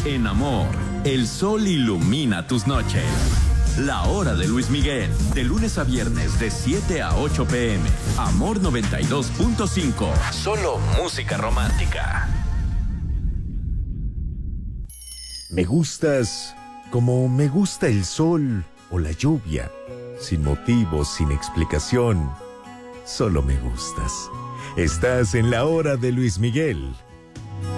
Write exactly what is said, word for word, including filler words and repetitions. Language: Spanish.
En amor, el sol ilumina tus noches. La hora de Luis Miguel, de lunes a viernes de siete a ocho pm. Amor noventa y dos punto cinco. Solo música romántica. Me gustas como me gusta el sol o la lluvia. Sin motivo, sin explicación. Solo me gustas. Estás en la hora de Luis Miguel.